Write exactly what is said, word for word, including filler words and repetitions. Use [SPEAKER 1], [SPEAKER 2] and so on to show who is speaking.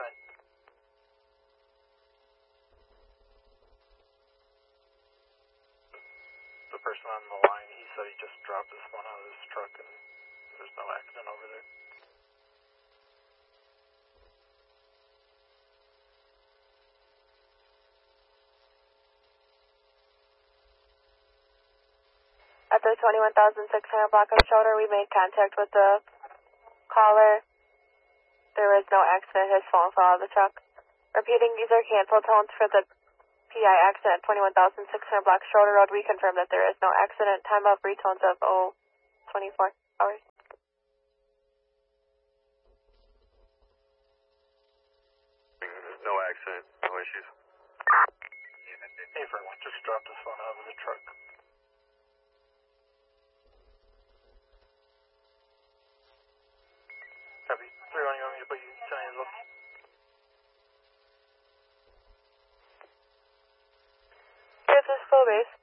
[SPEAKER 1] nine. The person on the line, he said he just dropped his phone out of his truck and there's no accident over there.
[SPEAKER 2] At the twenty-one thousand six hundred block of shoulder, we made contact with the caller. There was no accident. His phone fell out of the truck. Repeating, these are cancel tones for the P I accident, twenty-one thousand six hundred block shoulder road. We confirm that there is no accident. Time of retones of oh twenty-four hours.
[SPEAKER 3] No accident, no issues.
[SPEAKER 1] Hey, everyone just dropped his phone out of the truck. Copy. three one, you want me to put you ten as well?
[SPEAKER 2] This is full base.